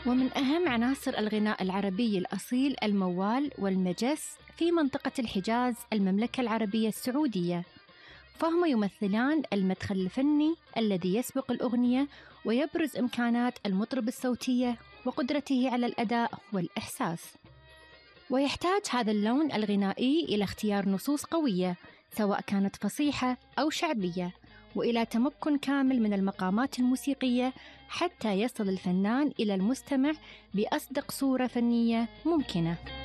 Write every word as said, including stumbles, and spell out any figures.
ومن أهم عناصر الغناء العربي الأصيل الموال والمجس في منطقة الحجاز المملكة العربية السعودية، فهما يمثلان المدخل الفني الذي يسبق الأغنية ويبرز إمكانات المطرب الصوتية وقدرته على الأداء والإحساس. ويحتاج هذا اللون الغنائي إلى اختيار نصوص قوية سواء كانت فصيحة أو شعبية، وإلى تمكن كامل من المقامات الموسيقية حتى يصل الفنان إلى المستمع بأصدق صورة فنية ممكنة.